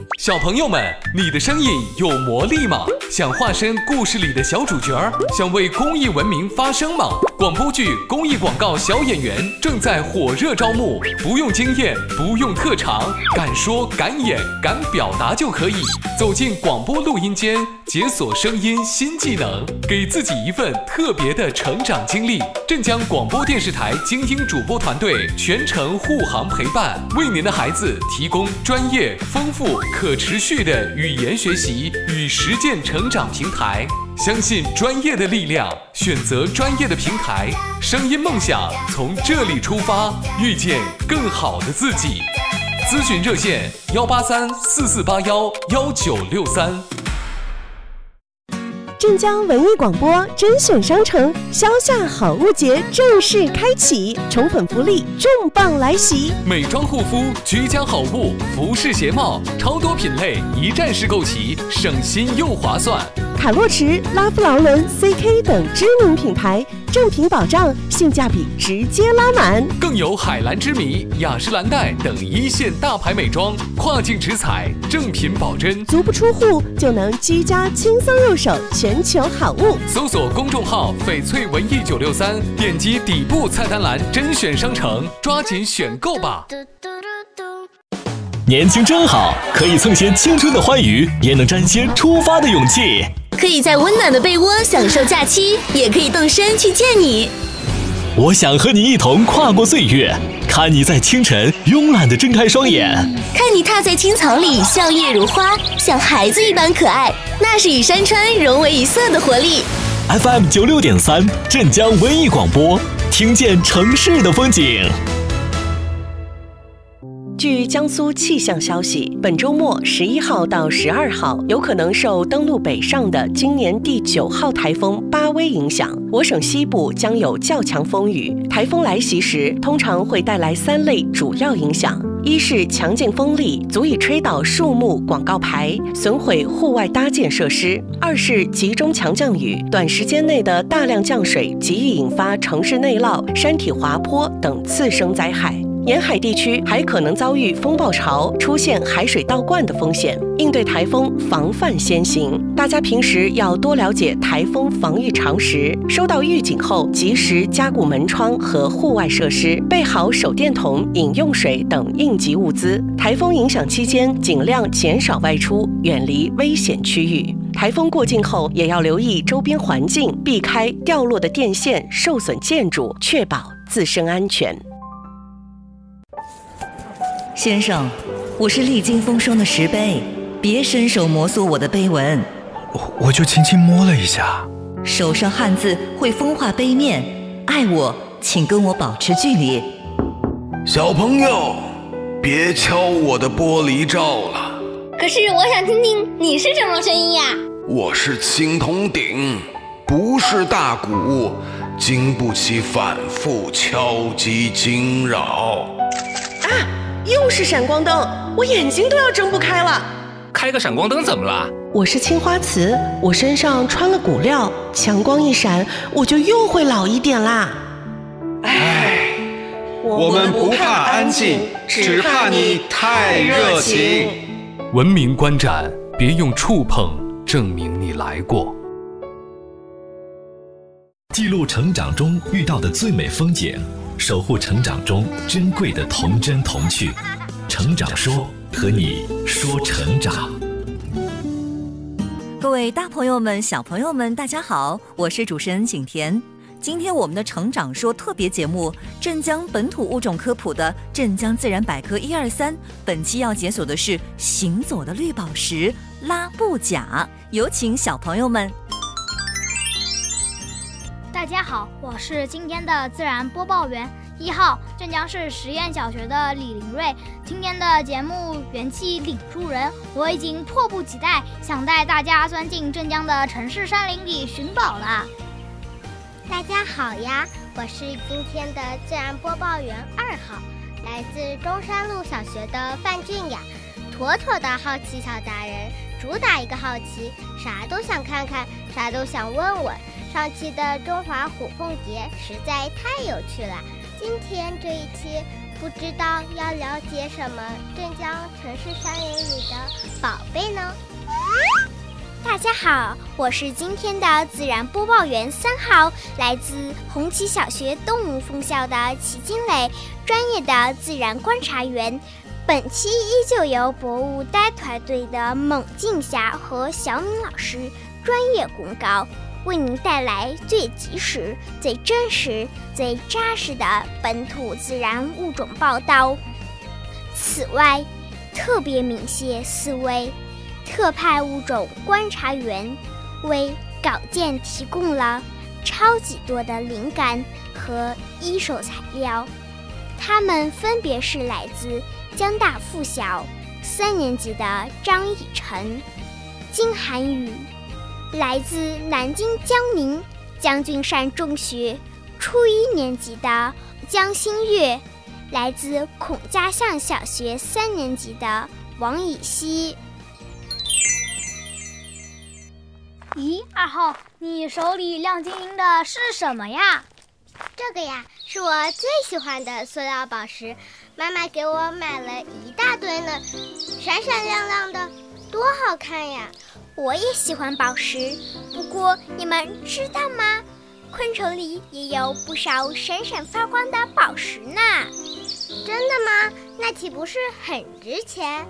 小朋友们，你的声音有魔力吗？想化身故事里的小主角，想为公益文明发声吗？广播剧、公益广告小演员正在火热招募，不用经验，不用特长，敢说敢演敢表达就可以。走进广播录音间，解锁声音新技能，给自己一份特别的成长经历。镇江广播电视台精英主播团队全程护航陪伴，为您的孩子提供专业、丰富、可持续的语言学习与实践成长平台。相信专业的力量，选择专业的平台，声音梦想从这里出发，遇见更好的自己。咨询热线18344811963。 镇江文艺广播甄选商城销夏好物节正式开启，宠粉福利重磅来袭！ 美妆护肤、居家好物、服饰鞋帽，超多品类一站式购齐，省心又划算。 卡洛驰、拉夫劳伦、CK 等知名品牌，正品保障，性价比直接拉满。 更有海蓝之谜、雅诗兰黛等一线大牌美妆，跨境直采，正品保真， 足不出户就能居家轻松入手全球好物。 搜索公众号翡翠文艺963，点击底部菜单栏甄选商城，抓紧选购吧。 年轻真好，可以蹭些青春的欢愉，也能沾些出发的勇气。 可以在温暖的被窝享受假期，也可以动身去见你。 我想和你一同跨过岁月，看你在清晨慵懒地睁开双眼， 看你踏在青草里笑靥如花，像孩子一般可爱，那是与山川融为一色的活力。 FM 96.3镇江文艺广播，听见城市的风景。 据江苏气象消息，本周末11号到12号有可能受登陆北上的今年第9号台风巴威影响，我省西部将有较强风雨。台风来袭时，通常会带来3类主要影响：一是强劲风力足以吹倒树木、广告牌，损毁户外搭建设施；二是集中强降雨，短时间内的大量降水极易引发城市内涝、山体滑坡等次生灾害。沿海地区还可能遭遇风暴潮，出现海水倒灌的风险。应对台风，防范先行。大家平时要多了解台风防御常识，收到预警后及时加固门窗和户外设施，备好手电筒、饮用水等应急物资。台风影响期间，尽量减少外出，远离危险区域。台风过境后，也要留意周边环境，避开掉落的电线、受损建筑，确保自身安全。 先生，我是历经风霜的石碑，别伸手摩挲我的碑文。 我就轻轻摸了一下。 手上汗渍会风化碑面，爱我请跟我保持距离。 小朋友，别敲我的玻璃罩了。 可是我想听听你是什么声音呀？ 我是青铜鼎，不是大鼓，经不起反复敲击惊扰。 又是闪光灯，我眼睛都要睁不开了。 开个闪光灯怎么了？ 我是青花瓷，我身上穿了骨料，强光一闪，我就又会老一点啦。 我们不怕安静，只怕你太热情。 文明观展，别用触碰证明你来过。 记录成长中遇到的最美风景，守护成长中珍贵的童真童趣。成长说，和你说成长。 各位大朋友们、小朋友们，大家好，我是主持人景甜。今天我们的成长说特别节目，镇江本土物种科普的镇江自然百科123，本期要解锁的是行走的绿宝石拉布甲，有请小朋友们。 大家好，我是今天的自然播报员1号，镇江市实验小学的李林瑞。今天的节目元气领路人，我已经迫不及待想带大家钻进镇江的城市山林里寻宝了。 大家好呀，我是今天的自然播报员2号，来自中山路小学的范俊雅。妥妥的好奇小达人，主打一个好奇，啥都想看看，啥都想问问。上期的中华虎凤节实在太有趣了，今天这一期不知道要了解什么镇江城城市校园里的宝贝呢？ 大家好，我是今天的自然播报员3号，来自红旗小学动物分校的齐金磊，专业的自然观察员。本期依旧由博物呆团队的猛静霞和小敏老师专业公告，为您带来最及时、最真实、最扎实的本土自然物种报道。此外，特别鸣谢4位特派物种观察员，为稿件提供了超级多的灵感和一手材料。他们分别是来自江大附小3年级的张以晨、金涵宇，来自南京江宁将军山中学初1年级的江新月，来自孔家巷小学3年级的王以希。 咦，2号，你手里亮晶莹的是什么呀？ 这个呀，是我最喜欢的塑料宝石，妈妈给我买了一大堆呢，闪闪亮亮的，多好看呀！ 我也喜欢宝石，不过你们知道吗？昆虫里也有不少闪闪发光的宝石呢。 真的吗？那岂不是很值钱？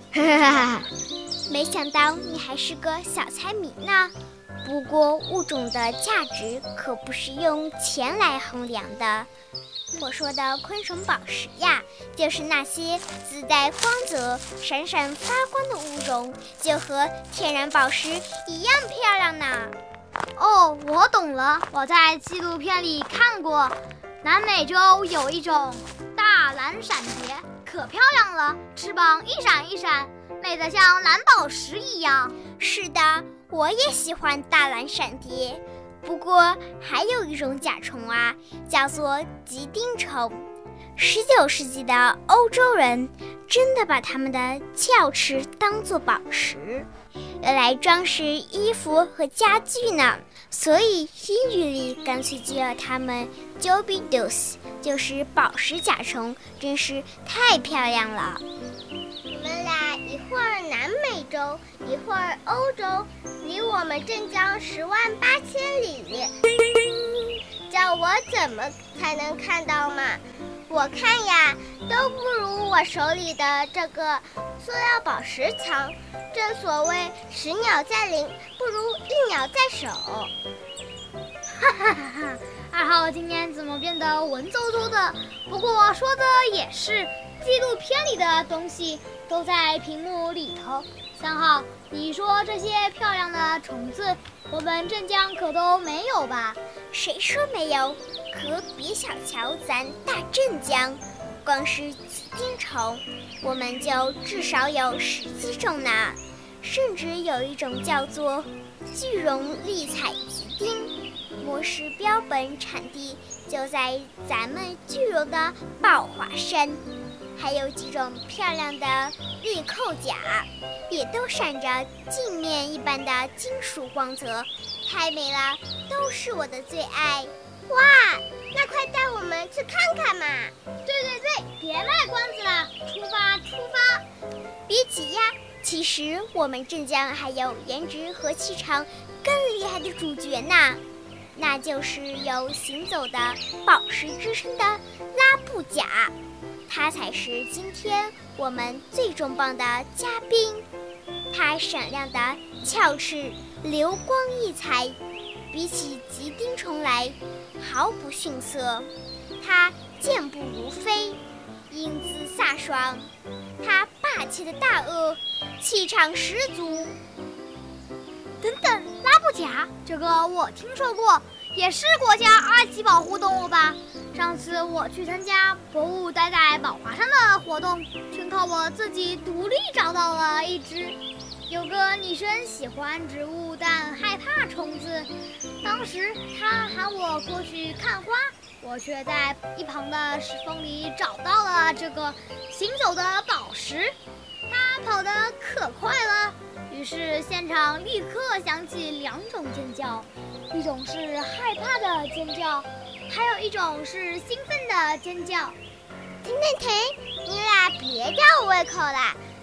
没想到你还是个小猜谜呢。不过物种的价值可不是用钱来衡量的。我说的昆虫宝石呀，就是那些自带光泽、闪闪发光的物种，就和天然宝石一样漂亮呢。 哦，我懂了，我在纪录片里看过，南美洲有一种大蓝闪蝶，可漂亮了，翅膀一闪一闪，美得像蓝宝石一样。 是的，我也喜欢大蓝闪蝶。不过还有一种甲虫啊，叫做吉丁虫。19世纪的欧洲人真的把它们的鞘翅当作宝石，用来装饰衣服和家具呢。所以英语里干脆就叫它们 Jobidos， 就是宝石甲虫，真是太漂亮了。 你们俩一会儿南美洲，一会儿欧洲，离我们镇江108000里，叫我怎么才能看到嘛？我看呀，都不如我手里的这个塑料宝石强。正所谓10鸟在林，不如1鸟在手。 哈哈哈哈！2号今天怎么变得文绉绉的？不过说的也是，纪录片里的东西都在屏幕里头。3号，你说这些漂亮的虫子，我们镇江可都没有吧？ 谁说没有？可别小瞧咱大镇江，光是吉丁虫，我们就至少有10几种呢。甚至有一种叫做巨绒丽彩吉丁，模式标本产地就在咱们巨绒的宝华山。还有几种漂亮的绿扣甲，也都闪着镜面一般的金属光泽，太美了，都是我的最爱。 哇，那快带我们去看看嘛！ 对，别卖关子了，出发！ 别急呀，其实我们镇江还有颜值和气场更厉害的主角呢，那就是有行走的宝石之称的拉布甲。它才是今天我们最重磅的嘉宾。它闪亮的鞘翅流光溢彩，比起吉丁虫来毫不逊色。它健步如飞，英姿飒爽。它霸气的大颚，气场十足。 等等，拉布甲，这个我听说过，也是国家2级保护动物吧？上次我去参加博物待在宝华山的活动，全靠我自己独立找到了一只。有个女生喜欢植物但害怕虫子，当时她喊我过去看花，我却在一旁的石缝里找到了这个行走的宝石。她跑得可快了，于是现场立刻响起2种尖叫，一种是害怕的尖叫，还有一种是兴奋的尖叫。 停，你俩别吊我胃口了。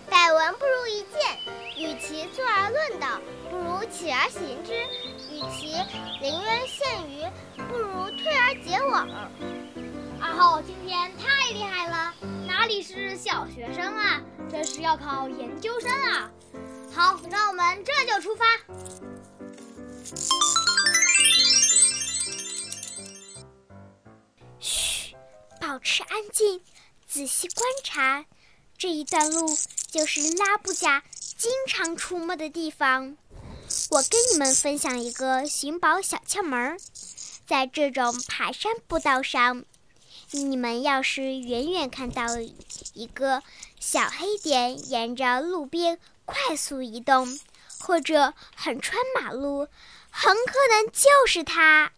百闻不如一见，与其坐而论道，不如起而行之；与其临渊羡鱼，不如退而结网。 二号今天太厉害了，哪里是小学生啊，这是要考研究生啊！好，让我们这就出发。 嘘，保持安静，仔细观察。这一段路就是拉布甲经常出没的地方。我跟你们分享一个寻宝小窍门，在这种爬山步道上，你们要是远远看到一个小黑点沿着路边快速移动，或者横穿马路，很可能就是它。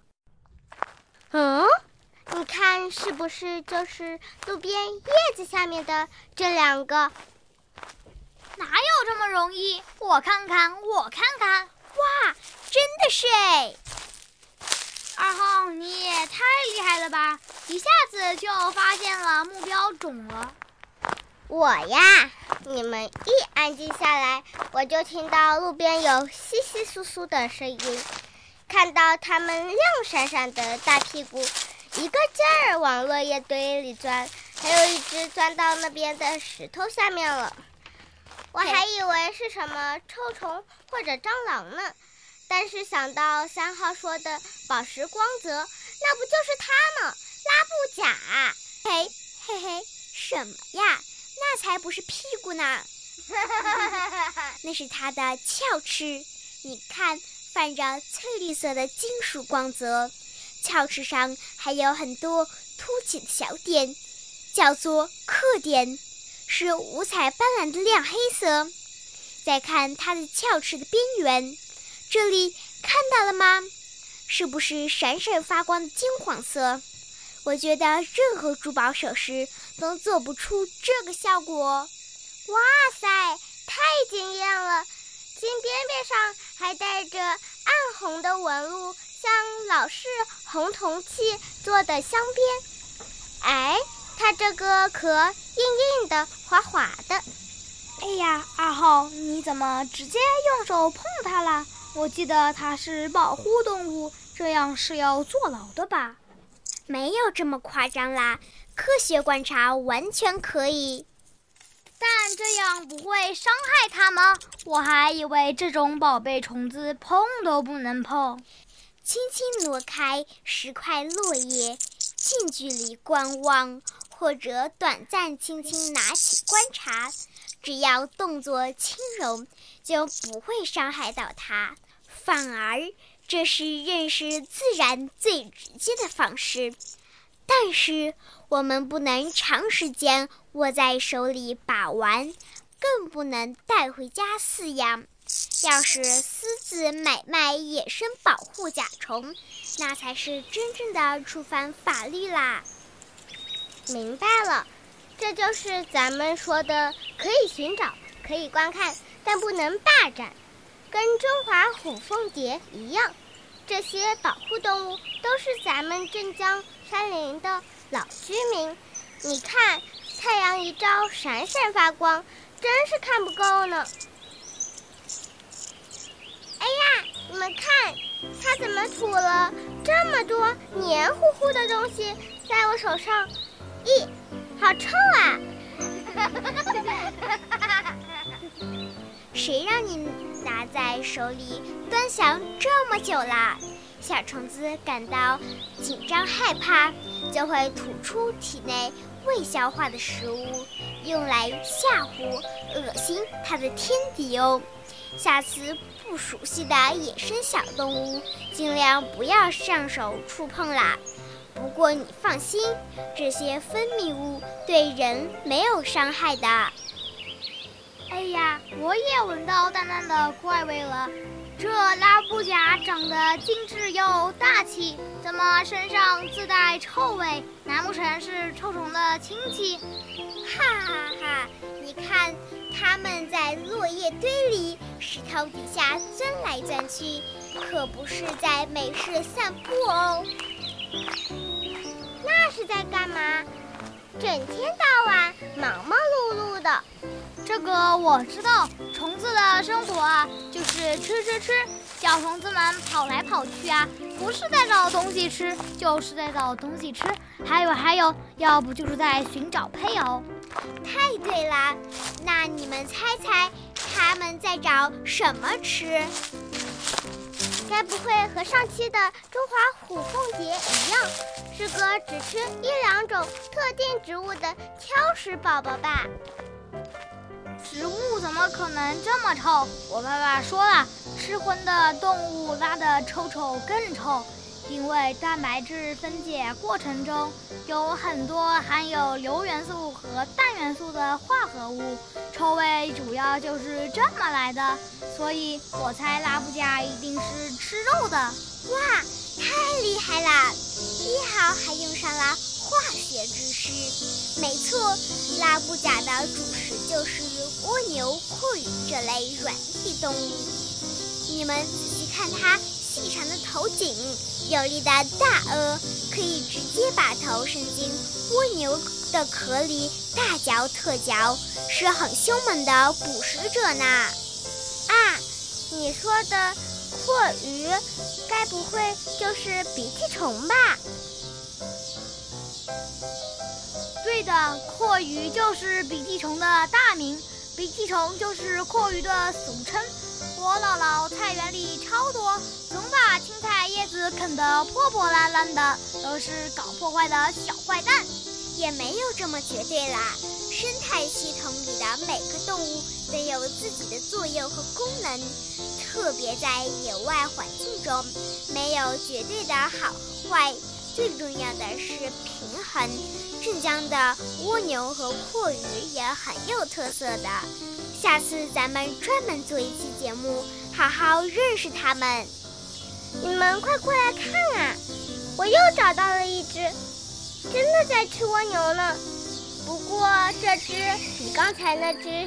你看是不是就是路边叶子下面的这两个？ 哪有这么容易？我看看。 哇，真的是哎！ 二号，你也太厉害了吧！一下子就发现了目标种了。 我呀，你们一安静下来，我就听到路边有窸窸窣窣的声音，看到他们亮闪闪的大屁股一个劲儿往落叶堆里钻，还有一只钻到那边的石头下面了。我还以为是什么臭虫或者蟑螂呢，但是想到3号说的宝石光泽，那不就是它吗？拉布甲。 嘿，什么呀？那才不是屁股呢，那是它的鞘翅。你看，泛着翠绿色的金属光泽，鞘翅上还有很多凸起的小点，叫做刻点，是五彩斑斓的亮黑色。再看它的鞘翅的边缘，这里看到了吗？是不是闪闪发光的金黄色？我觉得任何珠宝首饰都做不出这个效果。 哇塞，太惊艳了！金边边上还带着暗红的纹路，像老式红铜器做的镶边。哎，它这个壳硬硬的，滑滑的。 哎呀，二号，你怎么直接用手碰它了？我记得它是保护动物，这样是要坐牢的吧？ 没有这么夸张啦，科学观察完全可以。 但这样不会伤害它吗？我还以为这种宝贝虫子碰都不能碰。 轻轻挪开10块落叶，近距离观望，或者短暂轻轻拿起观察，只要动作轻柔，就不会伤害到它，反而这是认识自然最直接的方式。但是我们不能长时间握在手里把玩，更不能带回家饲养。要是私自买卖野生保护甲虫，那才是真正的触犯法律啦。 明白了，这就是咱们说的可以寻找，可以观看，但不能霸占。跟中华虎凤蝶一样，这些保护动物都是咱们镇江山林的老居民。你看，太阳一照，闪闪发光，真是看不够呢。哎呀，你们看，它怎么吐了这么多黏糊糊的东西在我手上？咦，好臭啊！ 谁让你拿在手里端详这么久啦？小虫子感到紧张害怕，就会吐出体内未消化的食物，用来吓唬、恶心它的天敌哦。下次不熟悉的野生小动物，尽量不要上手触碰啦。不过你放心，这些分泌物对人没有伤害的。 哎呀，我也闻到淡淡的怪味了。这拉布甲长得精致又大气，怎么身上自带臭味？难不成是臭虫的亲戚？ 哈哈哈！你看，它们在落叶堆里、石头底下钻来钻去，可不是在没事散步哦。 那是在干嘛？整天到晚忙忙碌碌的。 这个我知道，虫子的生活啊，就是吃，小虫子们跑来跑去啊，不是在找东西吃，就是在找东西吃。还有，要不就是在寻找配偶。 太对了，那你们猜猜，他们在找什么吃？该不会和上期的中华虎凤节一样，是个只吃1-2种特定植物的挑食宝宝吧？ 植物怎么可能这么臭？我爸爸说了，吃荤的动物拉的臭更臭，因为蛋白质分解过程中有很多含有硫元素和氮元素的化合物，臭味主要就是这么来的。所以我猜拉布甲一定是吃肉的。 哇，太厉害了！1号还用上了化学知识。没错，拉布甲的主食就是蜗牛、阔鱼这类软体动物。你们仔细看它细长的头颈，有力的大颚，可以直接把头伸进蜗牛的壳里大嚼特嚼，是很凶猛的捕食者呢。啊，你说的阔鱼，该不会就是鼻涕虫吧？ 对的，阔鱼就是鼻涕虫的大名，鼻涕虫就是阔鱼的俗称。我姥姥菜园里超多，总把青菜叶子啃得破破烂烂的，都是搞破坏的小坏蛋。 也没有这么绝对啦，生态系统里的每个动物都有自己的作用和功能，特别在野外环境中，没有绝对的好和坏，最重要的是平衡。镇江的蜗牛和阔鱼也很有特色的，下次咱们专门做一期节目，好好认识它们。你们快过来看啊，我又找到了一只，真的在吃蜗牛呢。不过这只比刚才那只